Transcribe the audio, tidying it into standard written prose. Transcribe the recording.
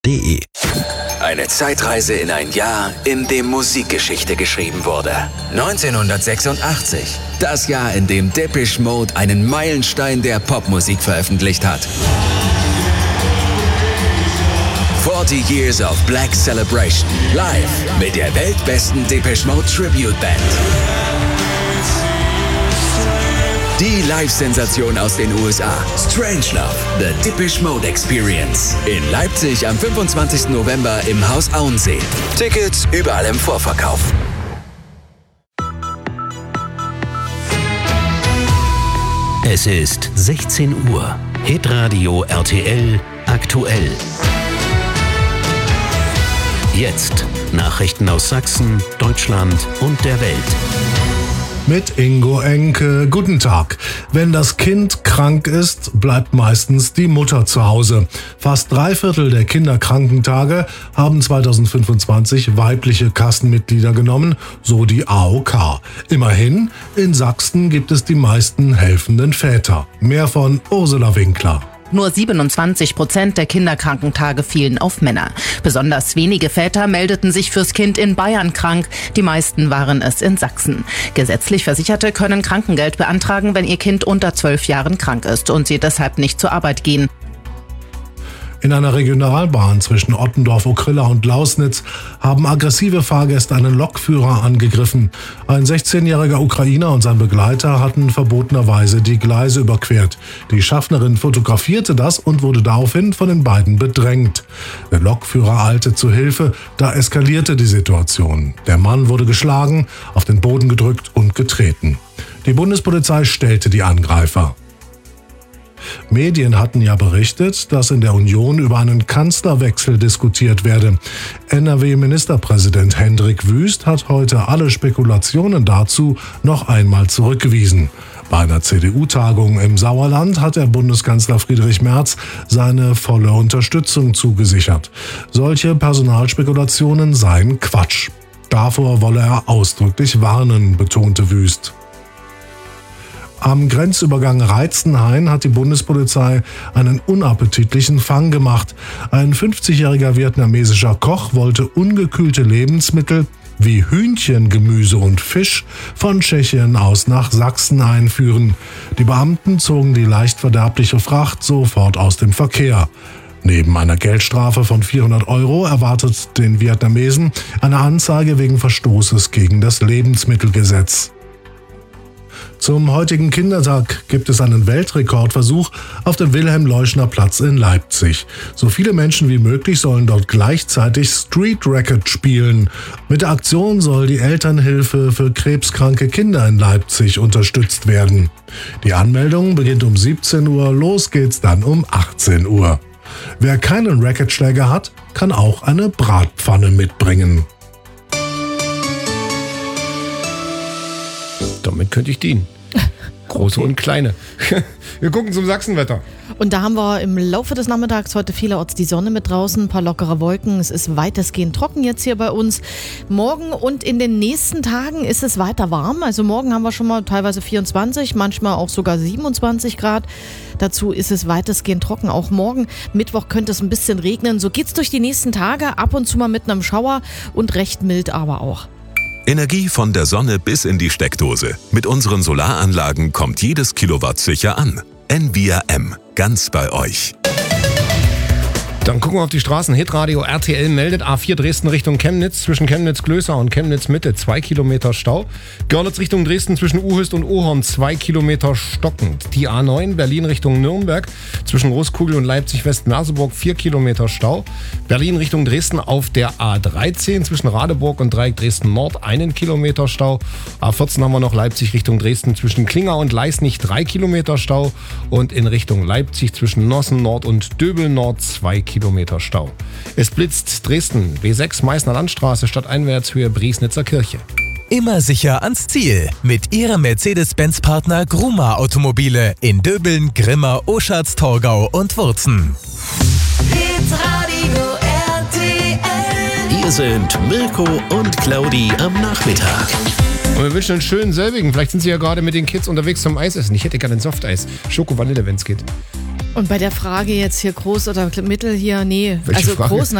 depismode.de. Eine Zeitreise in ein Jahr, in dem Musikgeschichte geschrieben wurde. 1986. Das Jahr, in dem Depeche Mode einen Meilenstein der Popmusik veröffentlicht hat. 40 Years of Black Celebration. Live mit der weltbesten Depeche Mode Tribute Band. Die Live-Sensation aus den USA. Strangelove, The Depeche Mode Experience. In Leipzig am 25. November im Haus Auensee. Tickets überall im Vorverkauf. Es ist 16 Uhr. Hitradio RTL aktuell. Jetzt Nachrichten aus Sachsen, Deutschland und der Welt. Mit Ingo Enke. Guten Tag. Wenn das Kind krank ist, bleibt meistens die Mutter zu Hause. Fast 3/4 der Kinderkrankentage haben 2025 weibliche Kassenmitglieder genommen, so die AOK. Immerhin, in Sachsen gibt es die meisten helfenden Väter. Mehr von Ursula Winkler. Nur 27% der Kinderkrankentage fielen auf Männer. Besonders wenige Väter meldeten sich fürs Kind in Bayern krank. Die meisten waren es in Sachsen. Gesetzlich Versicherte können Krankengeld beantragen, wenn ihr Kind unter 12 Jahren krank ist und sie deshalb nicht zur Arbeit gehen. In einer Regionalbahn zwischen Ottendorf-Okrilla und Lausnitz haben aggressive Fahrgäste einen Lokführer angegriffen. Ein 16-jähriger Ukrainer und sein Begleiter hatten verbotenerweise die Gleise überquert. Die Schaffnerin fotografierte das und wurde daraufhin von den beiden bedrängt. Der Lokführer eilte zu Hilfe, da eskalierte die Situation. Der Mann wurde geschlagen, auf den Boden gedrückt und getreten. Die Bundespolizei stellte die Angreifer. Medien hatten ja berichtet, dass in der Union über einen Kanzlerwechsel diskutiert werde. NRW-Ministerpräsident Hendrik Wüst hat heute alle Spekulationen dazu noch einmal zurückgewiesen. Bei einer CDU-Tagung im Sauerland hat der Bundeskanzler Friedrich Merz seine volle Unterstützung zugesichert. Solche Personalspekulationen seien Quatsch. Davor wolle er ausdrücklich warnen, betonte Wüst. Am Grenzübergang Reitzenhain hat die Bundespolizei einen unappetitlichen Fang gemacht. Ein 50-jähriger vietnamesischer Koch wollte ungekühlte Lebensmittel wie Hühnchen, Gemüse und Fisch von Tschechien aus nach Sachsen einführen. Die Beamten zogen die leicht verderbliche Fracht sofort aus dem Verkehr. Neben einer Geldstrafe von 400 € erwartet den Vietnamesen eine Anzeige wegen Verstoßes gegen das Lebensmittelgesetz. Zum heutigen Kindertag gibt es einen Weltrekordversuch auf dem Wilhelm-Leuschner-Platz in Leipzig. So viele Menschen wie möglich sollen dort gleichzeitig Street Racket spielen. Mit der Aktion soll die Elternhilfe für krebskranke Kinder in Leipzig unterstützt werden. Die Anmeldung beginnt um 17 Uhr, los geht's dann um 18 Uhr. Wer keinen Racketschläger hat, kann auch eine Bratpfanne mitbringen. Damit könnte ich dienen. Große und kleine. Wir gucken zum Sachsenwetter. Und da haben wir im Laufe des Nachmittags heute vielerorts die Sonne mit draußen, ein paar lockere Wolken. Es ist weitestgehend trocken jetzt hier bei uns. Morgen und in den nächsten Tagen ist es weiter warm. Also morgen haben wir schon mal teilweise 24, manchmal auch sogar 27 Grad. Dazu ist es weitestgehend trocken. Auch morgen, Mittwoch, könnte es ein bisschen regnen. So geht's durch die nächsten Tage, ab und zu mal mit einem Schauer und recht mild aber auch. Energie von der Sonne bis in die Steckdose. Mit unseren Solaranlagen kommt jedes Kilowatt sicher an. Envia M. Ganz bei euch. Dann gucken wir auf die Straßen. Hitradio RTL meldet A4 Dresden Richtung Chemnitz, zwischen Chemnitz-Glößer und Chemnitz-Mitte 2 Kilometer Stau. Görlitz Richtung Dresden zwischen Uhöst und Ohorn 2 Kilometer stockend. Die A9 Berlin Richtung Nürnberg zwischen Großkugel und Leipzig-West-Merseburg 4 Kilometer Stau. Berlin Richtung Dresden auf der A13 zwischen Radeburg und Dreieck Dresden-Nord 1 Kilometer Stau. A14 haben wir noch Leipzig Richtung Dresden zwischen Klinger und Leisnig 3 Kilometer Stau. Und in Richtung Leipzig zwischen Nossen-Nord und Döbel-Nord 2 Kilometer Stau. Es blitzt Dresden, B6 Meißner Landstraße, Stadteinwärtshöhe Briesnitzer Kirche. Immer sicher ans Ziel mit Ihrem Mercedes-Benz-Partner Gruma Automobile in Döbeln, Grimma, Oschatz, Torgau und Wurzen. Hitradio RTL. Hier sind Mirko und Claudi am Nachmittag. Und wir wünschen einen schönen selbigen. Vielleicht sind Sie ja gerade mit den Kids unterwegs zum Eisessen. Ich hätte gerne ein Softeis. Schoko-Vanille, wenn es geht. Und bei der Frage jetzt hier groß oder mittel hier, nee. Welche also Frage? groß